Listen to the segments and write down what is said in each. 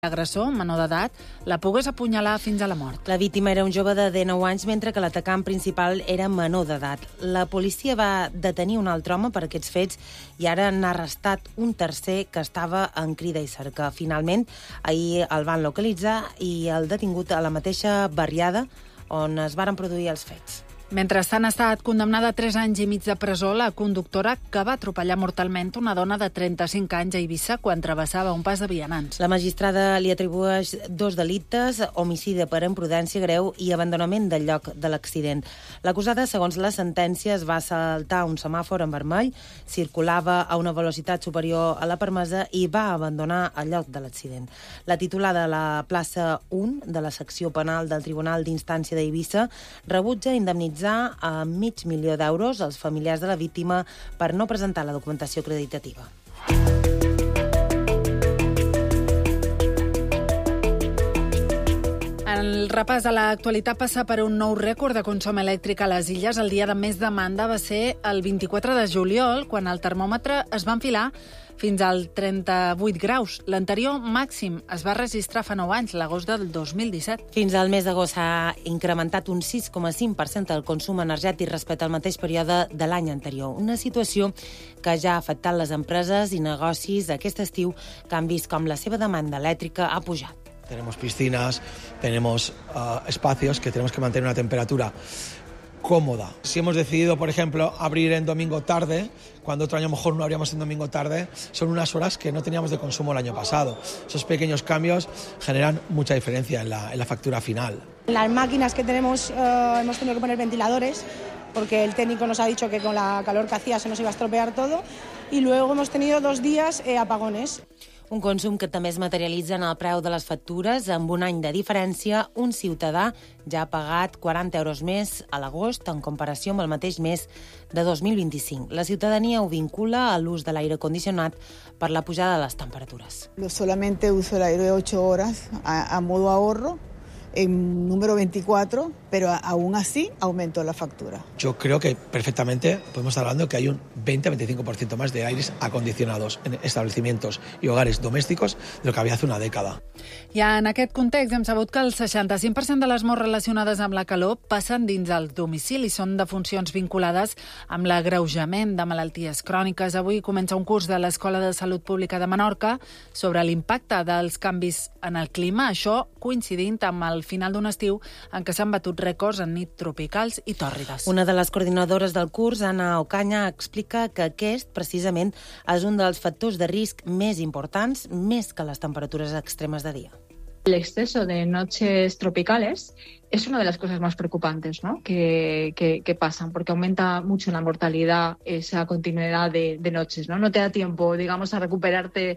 L'agressor, menor d'edat, la pogués apunyalar fins a la mort. La víctima era un jove de 19 anys, mentre que l'atacant principal era menor d'edat. La policia va detenir un altre home per aquests fets i ara n'ha arrestat un tercer que estava en crida i cerca. Finalment, ahir el van localitzar i el detingut a la mateixa barriada on es varen produir els fets. Mentrestant, ha estat condemnada a 3 anys i mig de presó la conductora que va atropellar mortalment una dona de 35 anys a Eivissa quan travessava un pas de vianants. La magistrada li atribueix 2 delictes, homicidi per imprudència greu i abandonament del lloc de l'accident. L'acusada, segons la sentència, es va saltar un semàfor en vermell, circulava a una velocitat superior a la permesa i va abandonar el lloc de l'accident. La titular de la plaça 1 de la secció penal del Tribunal d'Instància d'Eivissa rebutja indemnitzar a $500.000 als familiars de la víctima per no presentar la documentació acreditativa. El repàs de l'actualitat passa per un nou rècord de consum elèctric a les Illes. El dia de més demanda va ser el 24 de juliol, quan el termòmetre es va enfilar fins al 38 graus. L'anterior màxim es va registrar fa 9 anys, l'agost del 2017. Fins al mes d'agost s'ha incrementat un 6,5% el consum energètic respecte al mateix període de l'any anterior. Una situació que ja ha afectat les empreses i negocis aquest estiu que han vist com la seva demanda elèctrica ha pujat. Tenemos piscinas, tenemos espacios que tenemos que mantener una temperatura cómoda. Si hemos decidido, por ejemplo, abrir en domingo tarde, cuando otro año mejor no abríamos en domingo tarde, son unas horas que no teníamos de consumo el año pasado. Esos pequeños cambios generan mucha diferencia en la factura final. En las máquinas que tenemos hemos tenido que poner ventiladores, porque el técnico nos ha dicho que con la calor que hacía se nos iba a estropear todo, y luego hemos tenido 2 días apagones. Un consum que també es materialitza en el preu de les factures. Amb un any de diferència, un ciutadà ja ha pagat 40 euros més a l'agost en comparació amb el mateix mes de 2025. La ciutadania ho vincula a l'ús de l'aire condicionat per la pujada de les temperatures. Solamente uso el aire de 8 horas a modo ahorro, en número 24, pero aún así aumentó la factura. Yo creo que perfectamente podemos estar hablando que hay un 20-25% más de aires acondicionados en establecimientos y hogares domésticos de lo que había hace una dècada. Ja en aquest context hem sabut que el 65% de les morts relacionades amb la calor passen dins el domicili i són defuncions vinculades amb l'agreujament de malalties cròniques. Avui comença un curs de l'Escola de Salut Pública de Menorca sobre l'impacte dels canvis en el clima, això coincidint amb el final d'un estiu en què s'han batut rècords en nits tropicals i tòrrides. Una de les coordinadores del curs, Anna Ocaña, explica que aquest, precisament, és un dels factors de risc més importants, més que les temperatures extremes de dia. El exceso de noches tropicales es una de las cosas más preocupantes, ¿no? que pasan, porque aumenta mucho la mortalidad esa continuidad de noches, ¿no? No te da tiempo, digamos, a recuperarte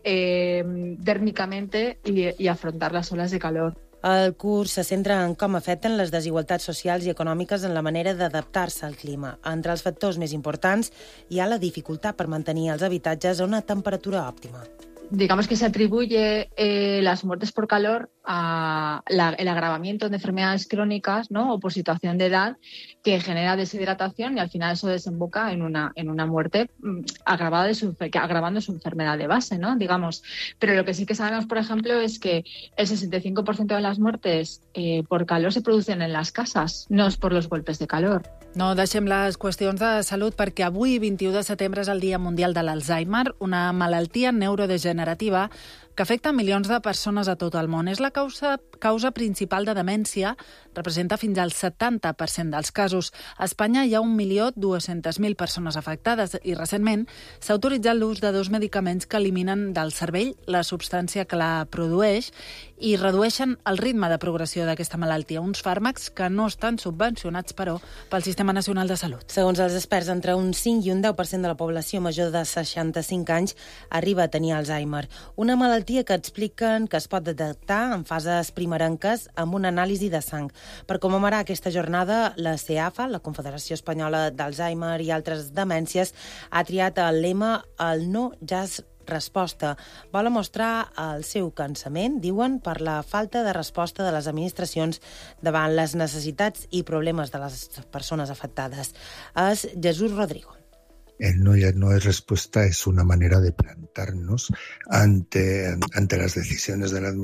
térmicamente y afrontar las olas de calor. El curs se centra en com afecten les desigualtats socials i econòmiques en la manera d'adaptar-se al clima. Entre els factors més importants hi ha la dificultat per mantenir els habitatges a una temperatura òptima. Digamos que se atribuye las muertes por calor a el agravamiento de enfermedades crónicas, ¿no? O por situación de edad que genera deshidratación y al final eso desemboca en una muerte agravando su enfermedad de base, ¿no? Digamos. Pero lo que sí que sabemos, por ejemplo, es que el 65% de las muertes por calor se producen en las casas, no es por los golpes de calor. No deixem les qüestions de salut perquè avui, 21 de setembre, és el Dia Mundial de l'Alzheimer, una malaltia neurodegenerativa que afecta milions de persones a tot el món. És la causa principal de demència, representa fins al 70% dels casos. A Espanya hi ha 1.200.000 persones afectades i recentment s'ha autoritzat l'ús de 2 medicaments que eliminen del cervell la substància que la produeix i redueixen el ritme de progressió d'aquesta malaltia. Uns fàrmacs que no estan subvencionats, però, pel Sistema Nacional de Salut. Segons els experts, entre un 5 i un 10% de la població major de 65 anys arriba a tenir Alzheimer. Una malaltia que expliquen que es pot detectar en fases primerenques amb una anàlisi de sang. Per commemorar aquesta jornada, la CEAFA, la Confederació Espanyola d'Alzheimer i altres demències, ha triat el lema «El no ja és resposta». Volen mostrar el seu cansament, diuen, per la falta de resposta de les administracions davant les necessitats i problemes de les persones afectades. És Jesús Rodrigo. El no ya no es respuesta, es una manera de plantarnos ante las decisiones de la administración